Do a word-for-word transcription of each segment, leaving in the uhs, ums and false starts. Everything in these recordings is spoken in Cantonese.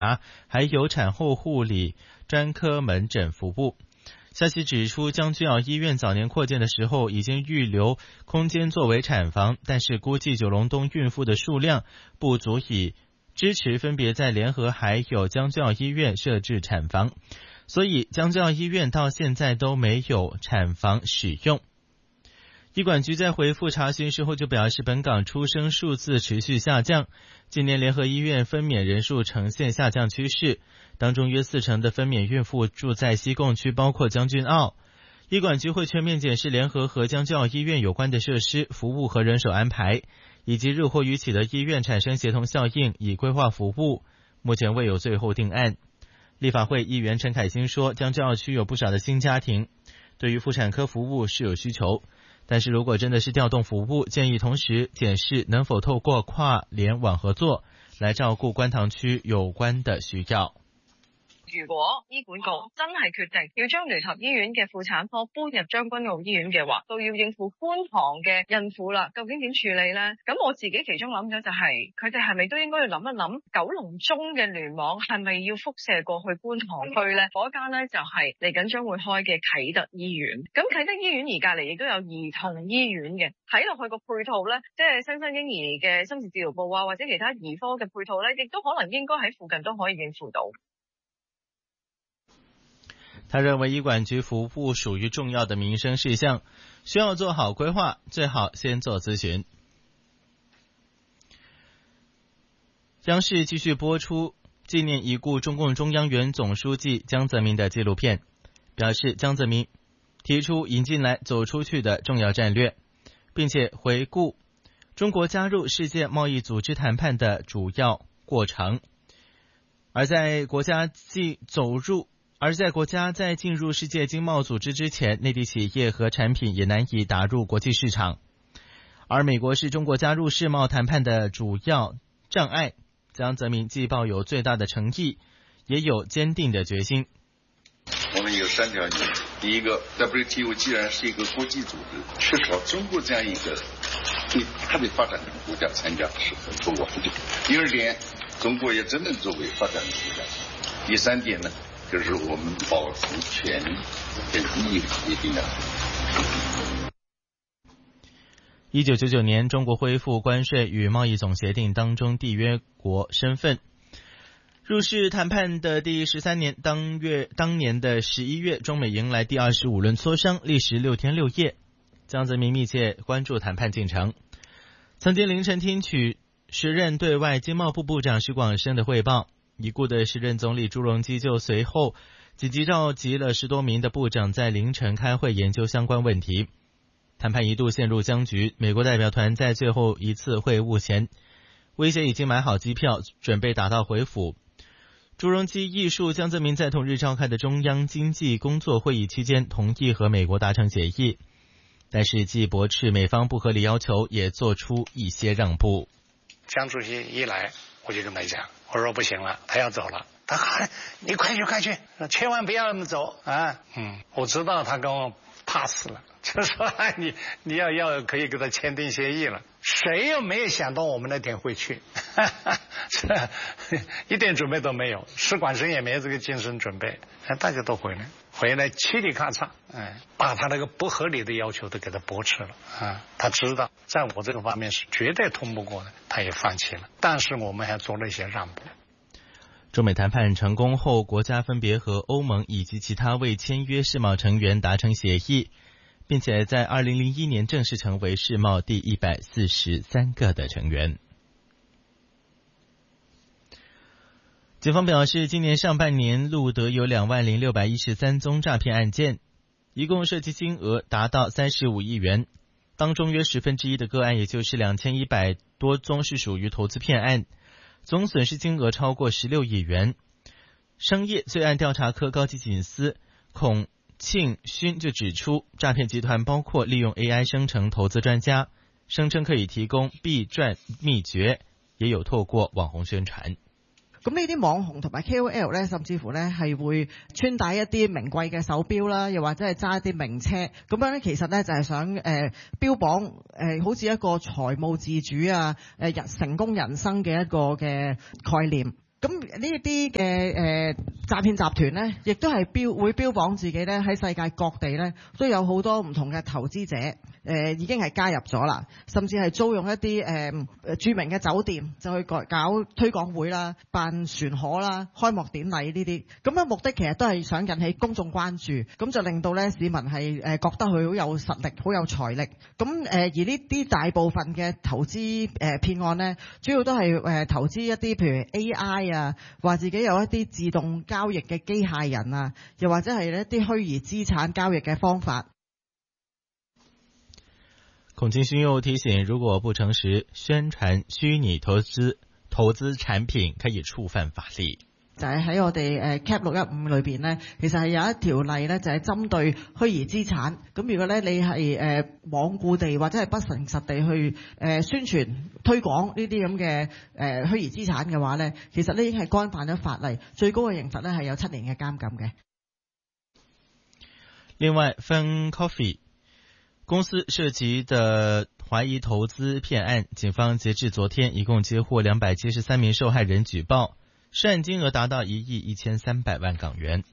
还有产后护理专科门诊服务。消息指出，将军澳医院早年扩建的时候已经预留空间作为产房，但是估计九龙东孕妇的数量不足以支持分别在联合还有将军澳医院设置产房，所以将军澳医院到现在都没有产房使用。医管局在回复查询时候就表示，本港出生数字持续下降，近年联合医院分娩人数呈现下降趋势，当中约四成的分娩孕妇住在西贡区，包括将军澳。医管局会全面检视联合和将军澳医院有关的设施、服务和人手安排，以及日后与启德医院产生协同效应，以规划服务。目前未有最后定案。立法会议员陈凯欣说，将军澳区有不少的新家庭，对于妇产科服务是有需求，但是如果真的是调动服务，建议同时检视能否透過跨聯網合作來照顧觀塘區有關的需要。 如果醫管局真係決定要將聯合醫院嘅婦產科搬入將軍澳醫院嘅話，都要應付觀塘嘅孕婦啦，究竟點處理呢？咁我自己其中諗咗就係、是，佢哋係咪都應該要諗一諗九龍中嘅聯網係咪要輻射過去觀塘區呢？嗰間呢就係嚟緊將會開嘅啟德醫院。咁啟德醫院而隔離亦都有兒童醫院嘅，睇落去個配套呢，即係新生嬰兒嘅深切治療部啊，或者其他兒科嘅配套呢，亦都可能應該喺附近都可以應付到。 他認為醫管局服務屬於重要的民生事項，需要做好規劃，最好先做諮詢。央視繼續播出紀念已故中共中央原總書記江澤民的紀錄片，表示江澤民提出引進來走出去的重要戰略，並且回顧中國加入世界貿易組織談判的主要過程，而在國家既走入而在國家在進入世界經貿組織之前，內地企業和產品也難以打入國際市場。而美國是中國加入世貿談判的主要障礙。江澤民既抱有最大的誠意，也有堅定的決心。 我們有三條原則：第一個 ，W T O 既然是一個國際組織，至少中國這樣一個對特別發展中國家參加是很不完整。第二點，中國也真正作為發展中國家。第三點呢？就是我們保持權益跟利益一定的。 一九九九年，中國恢復關稅與貿易總協定當中締約國身份。入世談判的第十三年，當月當年的十一月，中美迎來第二十五輪磋商，歷時六天六夜。江澤民密切關注談判進程，曾經凌晨聽取時任對外經貿部部長許廣生的匯報。已故的時任總理朱鎔基就隨後緊急召集了十多名的部長在凌晨開會研究相關問題，談判一度陷入僵局。美國代表團在最後一次會晤前威脅已經買好機票準備打道回府。朱鎔基憶述江澤民在同日召開的中央經濟工作會議期間同意和美國達成協議，但是既駁斥美方不合理要求，也做出一些讓步。 江主席一來我就跟他講，我說不行了，他要走了。他喊你快去快去，千萬不要那麼走啊！嗯，我知道他跟我怕死了，就說你你要要可以跟他簽訂協議了。誰又沒有想到我們那天會去？一點準備都沒有，使館生也沒有這個精神準備，大家都回來，回來嘁里咔嚓，哎，把他那個不合理的要求都給他駁斥了啊！他知道在我這個方面是絕對通不過的，他也放棄了。但是我們還做了一些讓步。 中美談判成功後，國家分別和歐盟以及其他未簽約世貿成員達成協議，並且在二零零一年正式成為世貿第一百四十三個的成員。警方表示，今年上半年錄得有兩萬零六百一十三宗詐騙案件，一共涉及金額達到三十五億元，當中約十分之一的個案，也就是兩千一百多宗是屬於投資騙案，總損失金額超過十六億元。商業罪案調查科高級警司孔慶勳就指出，詐騙集團包括利用 A I 生成投資專家，聲稱可以提供必賺秘訣，也有透過網紅宣傳。 咁呢啲網紅同埋 K O L 咧，甚至乎咧係會穿戴一啲名貴嘅手錶啦，又或者係揸一啲名車，咁樣咧其實咧就係想誒、呃、標榜誒、呃、好似一個財務自主啊誒人成功人生嘅一個嘅概念。 咁呢啲嘅誒詐騙集團咧，亦都係標會標榜自己咧喺世界各地咧都有好多唔同嘅投資者，誒、呃、已經係加入咗啦，甚至係租用一啲誒、呃、著名嘅酒店就去搞搞推廣會啦、辦船河啦、開幕典禮呢啲，咁嘅目的其實都係想引起公眾關注，咁就令到咧市民係誒覺得佢好有實力、好有財力。咁誒、呃、而呢啲大部分嘅投資誒、呃、騙案咧，主要都係誒、呃、投資一啲譬如 A I 啊，話自己有一啲自動交易嘅機械人啊，又或者係一啲虛擬資產交易嘅方法。 孔慶勳又提醒，如果不誠實宣傳虛擬投資投資產品，可以觸犯法例。 就係喺我哋誒 Cap 六一五裏邊咧，其實係有一條例咧，就係針對虛擬資產。咁如果咧你係誒罔顧地或者係不誠實地去誒宣傳推廣呢啲咁嘅誒虛擬資產嘅話咧，其實呢已經係干犯咗法例，最高嘅刑罰咧係有七年嘅監禁嘅。 另外 ，Fun Coffee 公司涉及的懷疑投資騙案，警方截至昨天一共接獲兩百七十三名受害人舉報。涉案金額達到一億一千三百萬港元。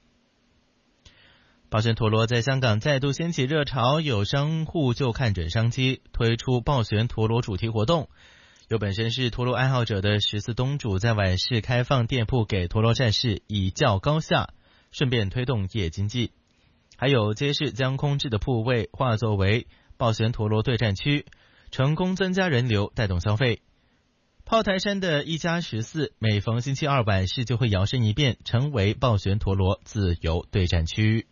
暴旋陀螺在香港再度掀起熱潮，有商戶就看準商機，推出暴旋陀螺主題活動。有本身是陀螺愛好者的十四東主在晚市開放店鋪給陀螺戰士以較高下，順便推動夜經濟。還有街市將空置的鋪位化作為暴旋陀螺對戰區，成功增加人流，帶動消費。炮台山的一家十四，每逢星期二晚市就會搖身一變，成為暴旋陀螺自由對戰區。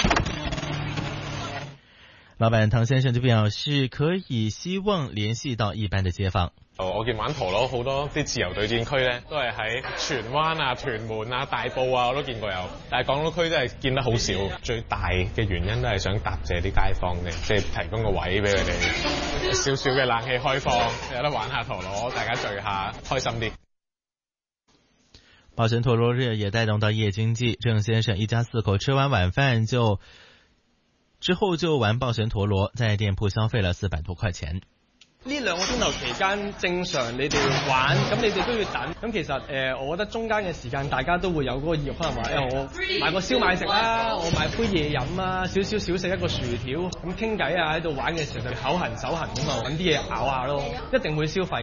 老闆唐先生就表示，可以希望聯繫到一般的街坊。 我見玩陀螺好多啲自由對戰區咧，都係喺荃灣啊、屯門啊、大埔啊，我都見過有。但係港島區真係見得好少。最大嘅原因都係想答謝啲街坊嘅，即係提供個位俾佢哋，少少嘅冷氣開放，有得玩下陀螺，大家聚下，開心啲。 暴旋陀螺日也帶動到夜經濟，鄭先生一家四口吃完晚飯就之後就玩暴旋陀螺，在店鋪消費了四百多塊錢。 呢兩個鐘頭期間正常你哋玩，咁你哋都要等。咁其實誒、呃，我覺得中間嘅時間大家都會有嗰個意欲，可能話誒、欸，我買個燒賣食啦，我買杯嘢飲啊，少少少食一個薯條，咁傾偈啊，喺度玩嘅時候就口痕手痕咁啊，揾啲嘢咬下咯，一定會消費。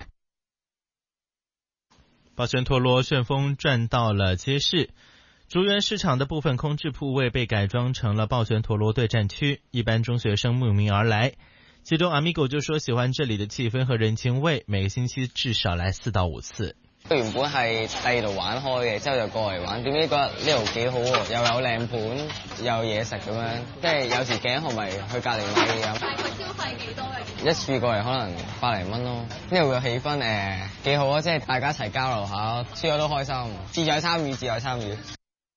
暴旋陀螺旋風轉到了街市，竹園市場的部分空置鋪位被改裝成了暴旋陀螺對戰區，一班中學生慕名而來。其中 Amigo 就說喜歡這裡的氣氛和人情味，每個星期至少來四到五次。 原本係第二度玩開嘅，之後就過嚟玩，點知覺得呢度幾好喎，又有靚盤，又有嘢食咁樣，即係有時頸渴咪去隔離買嘢飲。大概消費幾多嘅？一次過嚟可能百零蚊咯。呢度嘅氣氛誒幾好啊，即係大家一齊交流下，輸咗都開心，自在參與，自在參與。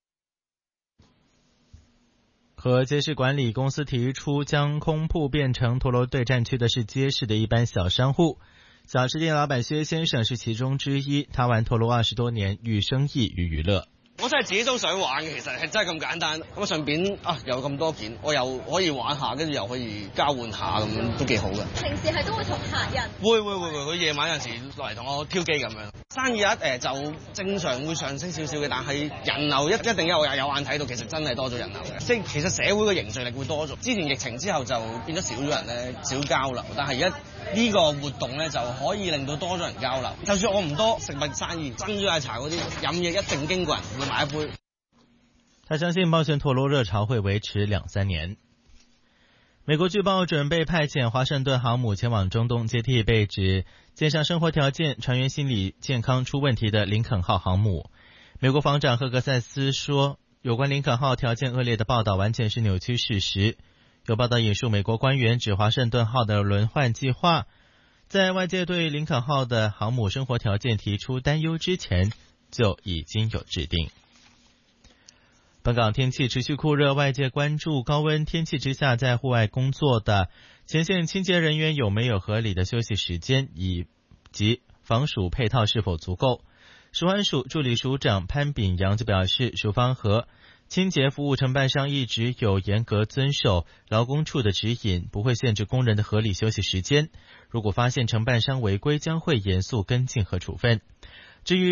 和街市管理公司提出將空鋪變成陀螺對戰區的是街市的一般小商戶。小吃店老闆薛先生是其中之一，他玩陀螺二十多年，寓生意於娛樂。 我真係自己都想玩嘅，其實係真係咁簡單。咁順便啊，有咁多件，我又可以玩下，跟住又可以交換下，咁都幾好嘅。 平時係都會同客人會會會會，佢夜晚有陣時落嚟同我挑機咁樣。生意一誒就正常會上升少少嘅，但係人流一一定有有眼睇到，其實真係多咗人流嘅。即係其實社會嘅凝聚力會多咗。之前疫情之後就變咗少咗人咧，少交流。但係而家呢個活動咧就可以令到多咗人交流。就算我唔多食物生意，珍珠奶茶嗰啲飲嘢一定經過人會買一杯。 他相信暴旋陀螺熱潮會維持兩三年。美國據報準備派遣華盛頓航母前往中東接替被指艦上生活條件、船員心理健康出問題的林肯號航母。美國防長赫格塞斯說，有關林肯號條件惡劣的報道完全是扭曲事實。有報道引述美國官員指華盛頓號的輪換計劃，在外界對林肯號的航母生活條件提出擔憂之前，就已經有制定。本港天氣持續酷熱，外界關注高溫天氣之下在戶外工作的前線清潔人員有沒有合理的休息時間，以及防暑配套是否足夠。食環署助理署長潘炳陽就表示，署方和清潔服務承辦商一直有嚴格遵守勞工處的指引，不會限制工人的合理休息時間。如果發現承辦商違規，將會嚴肅跟進和處分。至於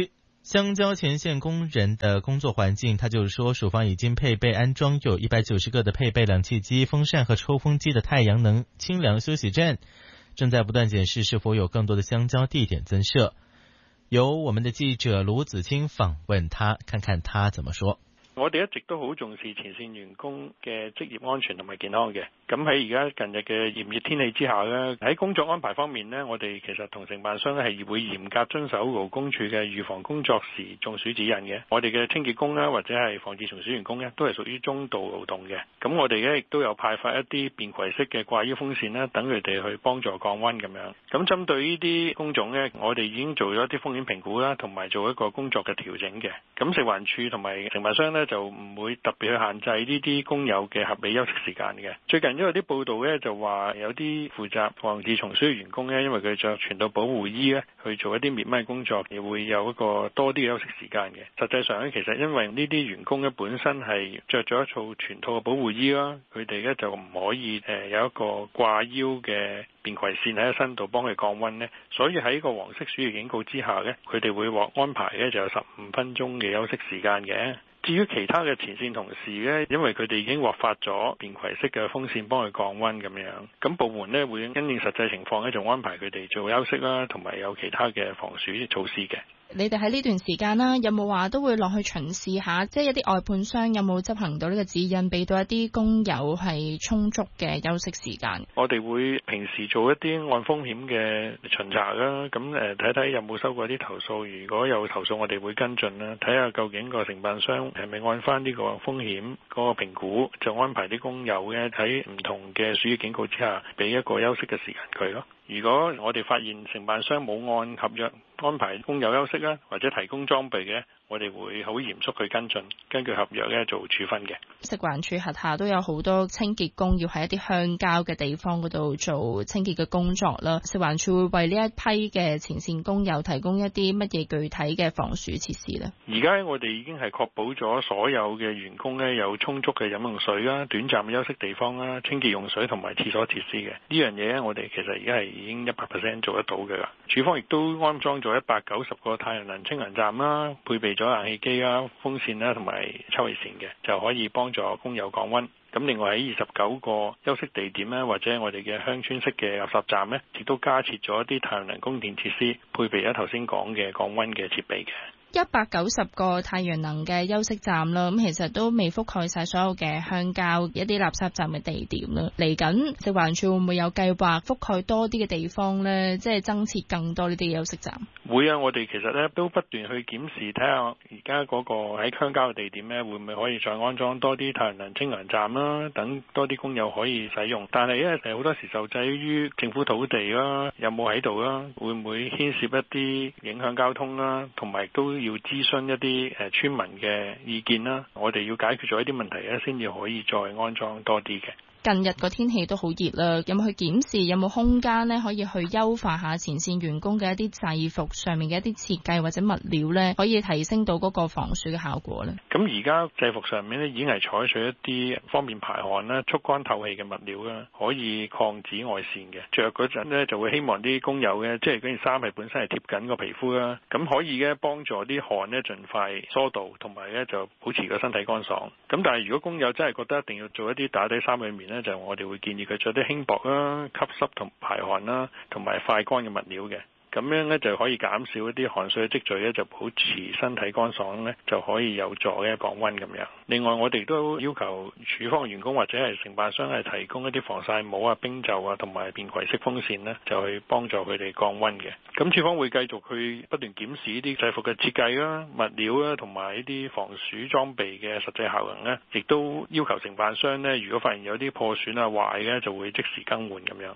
香蕉前线工人的工作环境，他就是说，署方已经配备安装有一百九十个的配备冷气机、风扇和抽风机的太阳能清凉休息站，正在不断检视是否有更多的香蕉地點增設。由我們的記者盧子清訪問他，看看他怎麼說。 我哋一直都好重視前線員工嘅職業安全同埋健康嘅。咁喺而家近日嘅炎熱天氣之下呢，喺工作安排方面呢，我哋其實同承辦商係會嚴格遵守勞工處嘅預防工作時中暑指引嘅。我哋嘅清潔工啦，或者係防治蟲鼠員工呢，都係屬於中度勞動嘅。咁我哋咧亦都有派發一啲便攜式嘅掛腰風扇啦，等佢哋去幫助降溫咁樣。咁針對呢啲工種呢，我哋已經做咗一啲風險評估啦，同埋做一個工作嘅調整嘅。咁食環署同埋承辦商呢，就唔會特別去限制呢啲工友嘅合理休息時間嘅。最近因為啲報道咧就話有啲負責防治蟲鼠嘅員工咧，因為佢着全套保護衣咧去做一啲滅蚊工作，亦會有一個多啲嘅休息時間嘅。實際上咧，其實因為呢啲員工咧本身係着咗一套全套嘅保護衣啦，佢哋咧就唔可以誒有一個掛腰嘅便攜線喺身度幫佢降溫咧，所以喺個黃色暑熱警告之下咧，佢哋會獲安排咧就有十五分鐘嘅休息時間嘅。至於其他嘅前線同事呢，因為佢哋已經獲發咗便攜式嘅風扇幫佢降溫咁樣，咁部門呢會因應實際情況呢，就安排佢哋做休息啦，同埋有其他嘅防暑措施嘅。 你哋喺呢段時間啦，有冇話都會落去巡視下，即係一啲外判商有冇執行到呢個指引，俾到一啲工友係充足嘅休息時間？我哋會平時做一啲按風險嘅巡查啦，咁誒睇睇有冇收過啲投訴，如果有投訴，我哋會跟進啦，睇下究竟個承辦商係咪按翻呢個風險嗰個評估，就安排啲工友咧喺唔同嘅暑熱警告之下，俾一個休息嘅時間佢咯。如果我哋發現承辦商冇按合約安排工友休息啦，或者提供裝備嘅，我哋會好嚴肅去跟進，根據合約咧做處分嘅。食環署轄下都有好多清潔工要喺一啲鄉郊嘅地方嗰度做清潔嘅工作啦。食環署會為呢一批嘅前線工友提供一啲乜嘢具體嘅防暑設施呢？而家我哋已經係確保咗所有嘅員工咧有充足嘅飲用水啦、短暫嘅休息地方啦、清潔用水同埋廁所設施嘅。呢樣嘢咧，我哋其實而家係已經一百 percent 做得到嘅啦。署方亦都安裝咗一百九十個太陽能清涼站啦，配備咗冷氣機啦、風扇啦同埋抽氣扇嘅，就可以幫助工友降溫。咁另外喺二十九個休息地點咧，或者我哋嘅鄉村式嘅垃圾站咧，亦都加設咗一啲太陽能供電設施，配備咗頭先講嘅降溫嘅設備嘅。一百九十個太陽能嘅休息站啦，咁其實都未覆蓋晒所有嘅鄉郊一啲垃圾站嘅地點啦。嚟緊食環署會唔會有計劃覆蓋多啲嘅地方呢？即係增設更多呢啲休息站？會啊，我哋其實咧都不斷去檢視，睇下而家嗰個喺鄉郊嘅地點咧，會唔會可以再安裝多啲太陽能清涼站啦，等多啲工友可以使用。但係咧，好多時受制於政府土地啦，有冇喺度啦，會唔會牽涉一啲影響交通啦，同埋都要諮詢一啲誒村民嘅意見啦，我哋要解決咗一啲問題咧，先至可以再安裝多啲嘅。近日個天氣都好熱啦，有冇去檢視有冇空間咧，可以去優化下前線員工嘅一啲制服上面嘅一啲設計或者物料咧，可以提升到嗰個防暑嘅效果咧？咁而家制服上面咧已經係採取一啲方便排汗啦、速乾透氣嘅物料啦，可以抗紫外線嘅。着嗰陣咧就會希望啲工友嘅，即係嗰件衫係本身係貼緊個皮膚啦，咁可以嘅幫助啲汗咧盡快疏導，同埋咧就保持個身體乾爽。咁但係如果工友真係覺得一定要做一啲打底衫裏面咧，就我哋會建議佢着啲輕薄啦、吸濕同排汗啦，同埋快乾嘅物料嘅。咁樣咧就可以減少一啲汗水嘅積聚咧，就保持身體乾爽咧，就可以有助嘅降溫咁樣。另外，我哋都要求處方員工或者係承辦商係提供一啲防曬帽啊、冰袖啊同埋便攜式風扇咧，就去幫助佢哋降溫嘅。咁處方會繼續去不斷檢視呢啲制服嘅設計啦、物料啦同埋呢啲防暑裝備嘅實際效能咧，亦都要求承辦商咧，如果發現有啲破損啊、壞嘅，就會即時更換咁樣。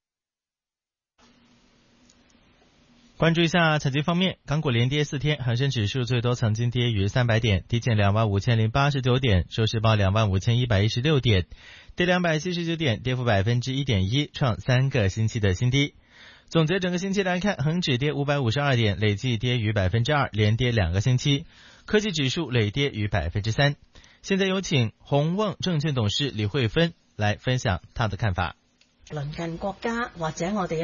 關注一下財經方面，港股連跌四天，恒生指數最多曾經跌逾三百點，低見兩萬五千零八十九點，收市報兩萬五千一百一十六點，跌兩百七十九點，跌幅百分之一點一，創三個星期的新低。總結整個星期來看，恒指跌五百五十二點，累計跌逾百分之二，連跌兩個星期。科技指數累跌逾百分之三。現在有請鴻旺證券董事李慧芬來分享她的看法。 鄰近國家或者我哋一啲叫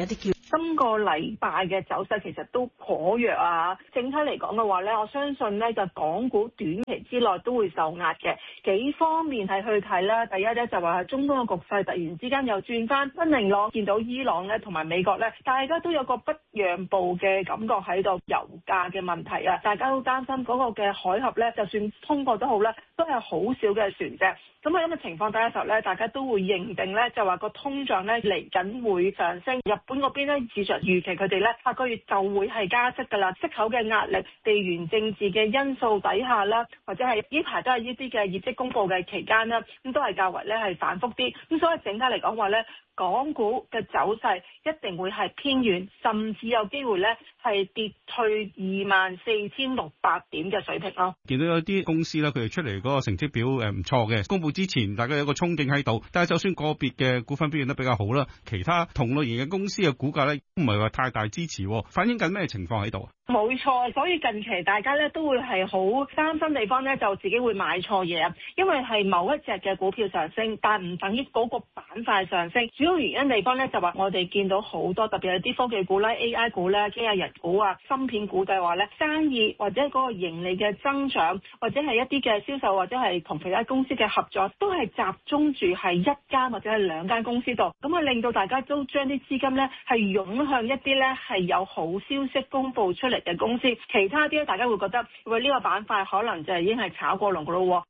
今個禮拜嘅走勢其實都頗弱啊。整體嚟講嘅話咧，我相信咧就港股短期之內都會受壓嘅。幾方面係去睇啦。第一咧就話係中東嘅局勢突然之間又轉翻不明朗，見到伊朗咧同埋美國咧，大家都有個不讓步嘅感覺喺度。油價嘅問題啊，大家都擔心嗰個嘅海峽咧，就算通過都好咧，都係好少嘅船隻。咁喺咁嘅情況底下時候咧，大家都會認定咧，就話個通脹咧嚟緊會上升。日本嗰邊咧，市場預期佢哋咧下個月就會係加息㗎啦。息口嘅壓力、地緣政治嘅因素底下啦，或者係呢排都係呢啲嘅業績公佈嘅期間啦，咁都係較為咧係反覆啲。咁所以整體嚟講話咧，港股嘅走勢一定會係偏軟，甚至有機會咧係跌退二萬四千六百點嘅水平咯。 見到有啲公司咧，佢哋出嚟嗰個成績表誒唔錯嘅，公佈之前大家有個憧憬喺度，但係就算個別嘅股份表現得比較好啦，其他同類型嘅公司嘅股價咧唔係話太大支持，反映緊咩情況喺度啊？ 冇錯，所以近期大家咧都會係好擔心地方咧，就自己會買錯嘢啊，因為係某一隻嘅股票上升，但唔等於嗰個板塊上升。主要原因地方咧就話我哋見到好多特別係啲科技股啦、A I 股啦、機械人股啊、芯片股，就係話咧生意或者嗰個盈利嘅增長，或者係一啲嘅銷售，或者係同其他公司嘅合作，都係集中住係一間或者係兩間公司度，咁啊令到大家都將啲資金咧係湧向一啲咧係有好消息公佈出嚟嘅公司，其他啲咧大家會覺得喂，呢個板塊可能就係已經係炒過龍噶咯。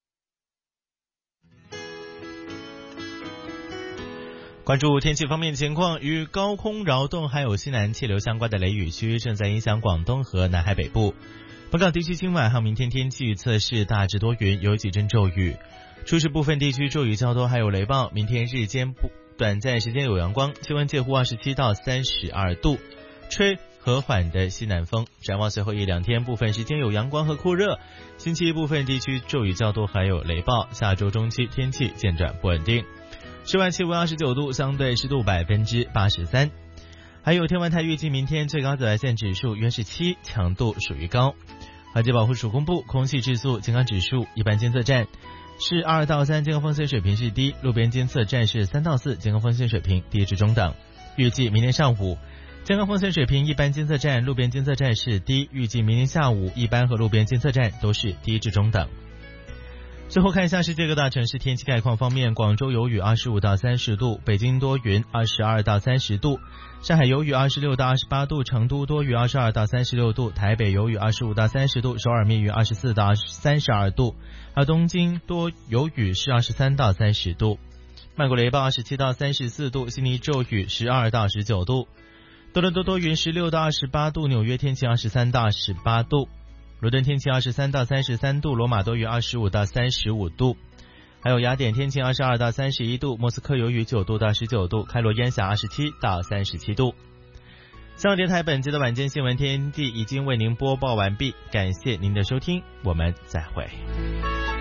關注天氣方面情況，與高空擾動還有西南氣流相關的雷雨區正在影響廣東和南海北部。本港地區今晚和明天天氣預測是大致多雲，有幾陣驟雨，初時部分地區驟雨較多，還有雷暴。明天日間不短暫時間有陽光，氣溫介乎二十七到三十二度，吹和緩的西南風。展望隨後一兩天部分時間有陽光和酷熱，星期一部分地區驟雨較多，還有雷暴。下周中期天氣漸轉不穩定。室外氣溫二十九度，相對濕度百分之八十三。還有天文台預計明天最高紫外線指數約是七，強度屬於高。環境保護署公布空氣質素健康指數，一般監測站是二到三，健康風險水平是低；路邊監測站是三到四，健康風險水平低至中等。預計明天上午健康風險水平一般監測站、路邊監測站是低；預計明天下午一般和路邊監測站都是低至中等。最後看一下世界各大城市天氣概況方面，廣州有雨二十五到三十度，北京多雲二十二到三十度，上海有雨二十六到二十八度，成都多雨二十二到三十六度，台北有雨二十五到三十度，首爾密雨二十四到三十二度，而東京多有雨是二十三到三十度，曼谷雷暴二十七到三十四度，悉尼骤雨十二到十九度，多倫多多雲十六到二十八度，紐約天氣二十三到二十八度，倫敦天氣二十三到三十三度，羅馬多雨二十五到三十五度，還有雅典天氣二十二到三十一度，莫斯科有雨九度到十九度，開羅煙霞二十七到三十七度。香港電台本節的晚間新聞天地已經為您播報完畢，感謝您的收聽，我們再會。